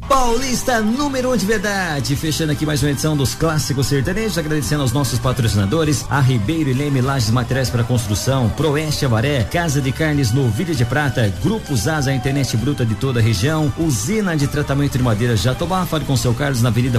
Paulista número 1 de verdade, fechando aqui mais uma edição dos Clássicos Sertanejos, agradecendo aos nossos patrocinadores, a Ribeiro e Leme Lajes Materiais para Construção, Proeste Avaré, Casa de Carnes Novilha de Prata, Grupo Zaza, a internet bruta de toda a região, Usina de Tratamento de Madeira Jatobá, fale com seu Carlos na Avenida